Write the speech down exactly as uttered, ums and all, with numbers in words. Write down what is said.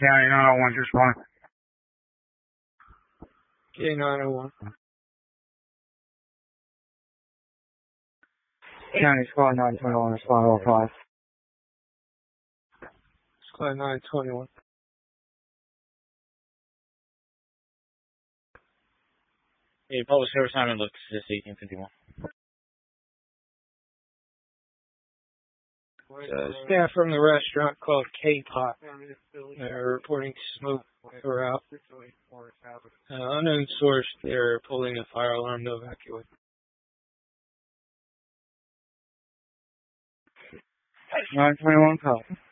County nine oh one, just one. K nine oh one. County Squad nine twenty-one, respond oh five. Squad nine twenty-one. Hey, public service time and look, this eighteen fifty-one. Uh, staff from the restaurant called K-Pot. They're reporting smoke throughout. Uh, unknown source, they're pulling a fire alarm to evacuate. nine twenty-one, copy.